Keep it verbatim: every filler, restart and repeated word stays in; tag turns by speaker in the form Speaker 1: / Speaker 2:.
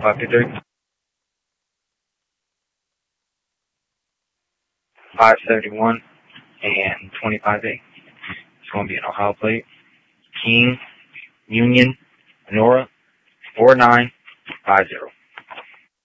Speaker 1: five two three. five seventy-one and twenty-five A. It's going to be an Ohio plate. King, Union, Nora, four nine five zero.